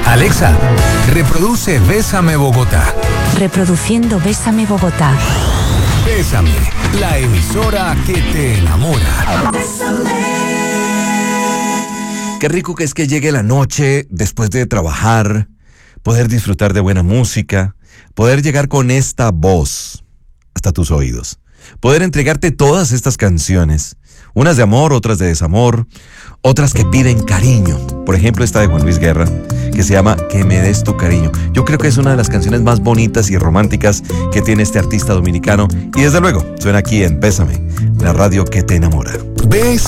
Alexa, reproduce Bésame Bogotá. Reproduciendo Bésame Bogotá. Bésame, la emisora que te enamora. Qué rico que es que llegue la noche después de trabajar, poder disfrutar de buena música, poder llegar con esta voz hasta tus oídos, poder entregarte todas estas canciones, unas de amor, otras de desamor, otras que piden cariño. Por ejemplo, esta de Juan Luis Guerra, que se llama Que me des tu cariño. Yo creo que es una de las canciones más bonitas y románticas que tiene este artista dominicano, y desde luego suena aquí en Bésame, la radio que te enamora. Bésame.